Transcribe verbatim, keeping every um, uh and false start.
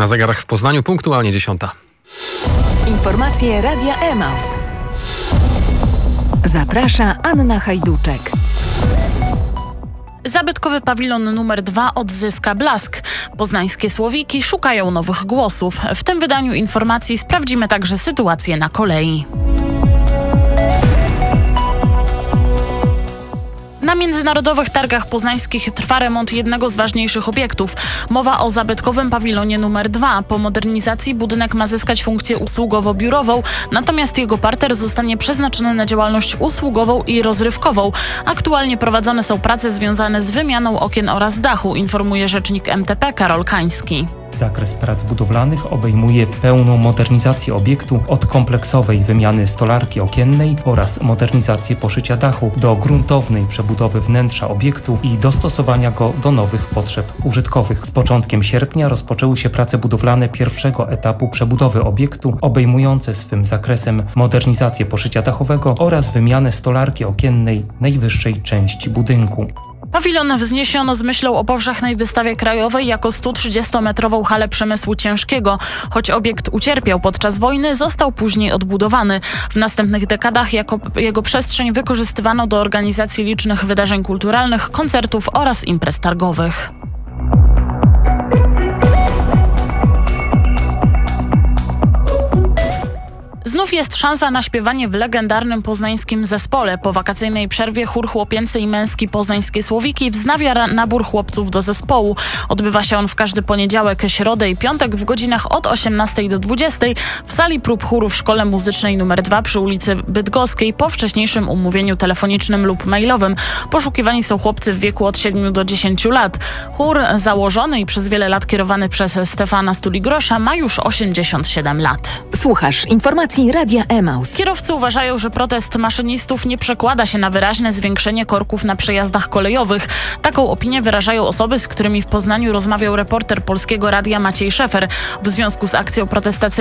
Na zegarach w Poznaniu punktualnie dziesiąta. Informacje Radia Emaus. Zaprasza Anna Hajduczek. Zabytkowy pawilon numer dwa odzyska blask. Poznańskie Słowiki szukają nowych głosów. W tym wydaniu informacji sprawdzimy także sytuację na kolei. Na Międzynarodowych Targach Poznańskich trwa remont jednego z ważniejszych obiektów. Mowa o zabytkowym pawilonie numer dwa. Po modernizacji budynek ma zyskać funkcję usługowo-biurową, natomiast jego parter zostanie przeznaczony na działalność usługową i rozrywkową. Aktualnie prowadzone są prace związane z wymianą okien oraz dachu, informuje rzecznik M T P Karol Kański. Zakres prac budowlanych obejmuje pełną modernizację obiektu od kompleksowej wymiany stolarki okiennej oraz modernizację poszycia dachu do gruntownej przebudowy wnętrza obiektu i dostosowania go do nowych potrzeb użytkowych. Z początkiem sierpnia rozpoczęły się prace budowlane pierwszego etapu przebudowy obiektu, obejmujące swym zakresem modernizację poszycia dachowego oraz wymianę stolarki okiennej najwyższej części budynku. Pawilon wzniesiono z myślą o powszechnej wystawie krajowej jako sto trzydziestometrową halę przemysłu ciężkiego. Choć obiekt ucierpiał podczas wojny, został później odbudowany. W następnych dekadach jako jego przestrzeń wykorzystywano do organizacji licznych wydarzeń kulturalnych, koncertów oraz imprez targowych. Znów jest szansa na śpiewanie w legendarnym poznańskim zespole. Po wakacyjnej przerwie chór chłopięcy i męski Poznańskie Słowiki wznawia nabór chłopców do zespołu. Odbywa się on w każdy poniedziałek, środę i piątek w godzinach od osiemnastej do dwudziestej w sali prób chóru w Szkole Muzycznej numer dwa przy ulicy Bydgoskiej po wcześniejszym umówieniu telefonicznym lub mailowym. Poszukiwani są chłopcy w wieku od siedmiu do dziesięciu lat. Chór założony i przez wiele lat kierowany przez Stefana Stuligrosza ma już osiemdziesiąt siedem lat. Słuchasz informacji Radia Emaus. Kierowcy uważają, że protest maszynistów nie przekłada się na wyraźne zwiększenie korków na przejazdach kolejowych. Taką opinię wyrażają osoby, z którymi w Poznaniu rozmawiał reporter Polskiego Radia Maciej Szefer. W związku z akcją protestacyjną